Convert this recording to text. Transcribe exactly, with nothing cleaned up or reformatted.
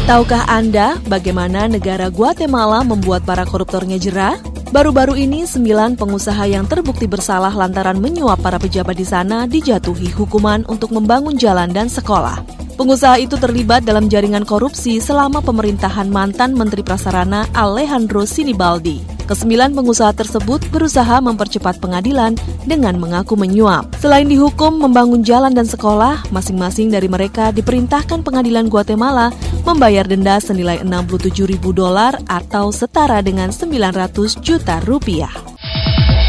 Tahukah Anda bagaimana negara Guatemala membuat para koruptornya jera? Baru-baru ini, sembilan pengusaha yang terbukti bersalah lantaran menyuap para pejabat di sana dijatuhi hukuman untuk membangun jalan dan sekolah. Pengusaha itu terlibat dalam jaringan korupsi selama pemerintahan mantan Menteri Prasarana Alejandro Sinibaldi. Kesembilan pengusaha tersebut berusaha mempercepat pengadilan dengan mengaku menyuap. Selain dihukum membangun jalan dan sekolah, masing-masing dari mereka diperintahkan pengadilan Guatemala membayar denda senilai enam puluh tujuh ribu dolar atau setara dengan sembilan ratus juta rupiah.